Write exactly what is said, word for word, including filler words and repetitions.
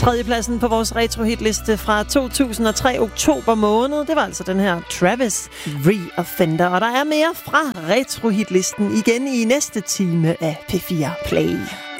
Tredjepladsen på vores retro-hitliste fra to tusind og tre oktober måned, det var altså den her Travis Reoffender. Og der er mere fra retro-hitlisten igen i næste time af P fire Play.